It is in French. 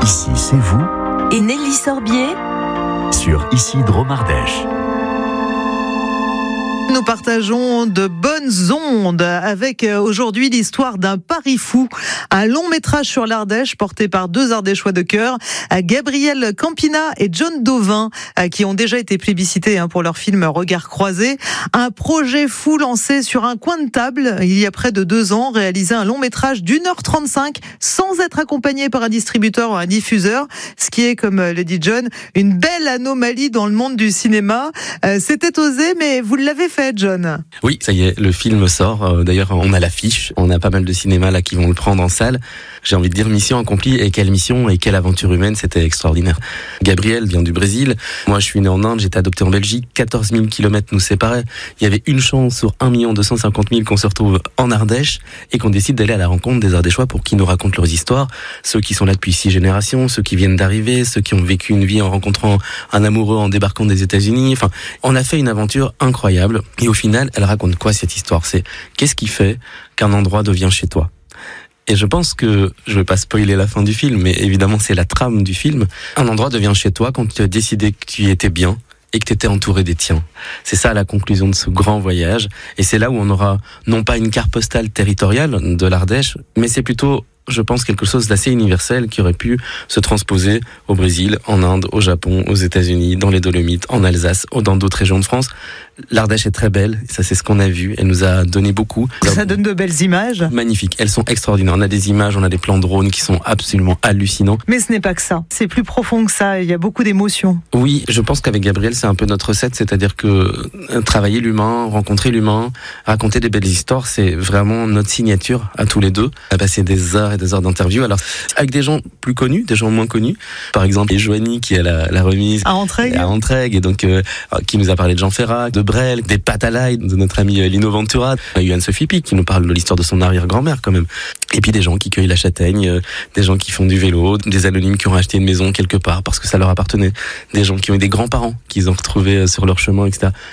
Ici, c'est vous. Et Nelly Sorbier Sur Ici Dromardèche. Nous partageons de bonnes ondes avec aujourd'hui l'histoire d'un pari fou, un long métrage sur l'Ardèche porté par deux Ardéchois de cœur, Gabriel Campina et John Dauvin, qui ont déjà été plébiscités pour leur film Regards croisés. Un projet fou lancé sur un coin de table il y a près de 2 ans, réaliser un long métrage d'1h35 sans être accompagné par un distributeur ou un diffuseur, ce qui est, comme le dit John, une belle anomalie dans le monde du cinéma. C'était osé, mais vous l'avez fait, John. Oui, ça y est, le film sort. D'ailleurs, on a l'affiche. On a pas mal de cinémas là qui vont le prendre en salle. J'ai envie de dire mission accomplie. Et quelle mission et quelle aventure humaine, c'était extraordinaire. Gabriel vient du Brésil. Moi, je suis né en Inde, j'ai été adopté en Belgique. 14 000 kilomètres nous séparaient. Il y avait une chance sur 1 250 000 qu'on se retrouve en Ardèche et qu'on décide d'aller à la rencontre des Ardéchois pour qu'ils nous racontent leurs histoires. Ceux qui sont là depuis 6 générations, ceux qui viennent d'arriver, ceux qui ont vécu une vie en rencontrant un amoureux en débarquant des États-Unis. Enfin, on a fait une aventure incroyable. Et au final, elle raconte quoi cette histoire ? C'est qu'est-ce qui fait qu'un endroit devient chez toi ? Et je pense que, je vais pas spoiler la fin du film, mais évidemment c'est la trame du film. Un endroit devient chez toi quand tu as décidé que tu y étais bien et que tu étais entouré des tiens. C'est ça la conclusion de ce grand voyage. Et c'est là où on aura non pas une carte postale territoriale de l'Ardèche, mais c'est plutôt, je pense, quelque chose d'assez universel qui aurait pu se transposer au Brésil, en Inde, au Japon, aux États-Unis, dans les Dolomites, en Alsace, ou dans d'autres régions de France. L'Ardèche est très belle, ça c'est ce qu'on a vu, elle nous a donné beaucoup. Ça donne de belles images. Magnifiques, elles sont extraordinaires. On a des images, on a des plans drones qui sont absolument hallucinants. Mais ce n'est pas que ça, c'est plus profond que ça, il y a beaucoup d'émotions. Oui, je pense qu'avec Gabriel, c'est un peu notre recette, c'est-à-dire que travailler l'humain, rencontrer l'humain, raconter des belles histoires, c'est vraiment notre signature à tous les deux. On a passé des heures et des heures d'interview, alors avec des gens plus connus, des gens moins connus. Par exemple, Joanie qui a la remise à Entraigues, et donc qui nous a parlé de Jean Ferrat, de Brel, des pâtes à l'ail de notre ami Lino Ventura. Il y a eu Anne-Sophie Pic qui nous parle de l'histoire de son arrière-grand-mère quand même. Et puis des gens qui cueillent la châtaigne, des gens qui font du vélo, des anonymes qui ont acheté une maison quelque part parce que ça leur appartenait, des gens qui ont eu des grands-parents qu'ils ont retrouvés sur leur chemin, etc.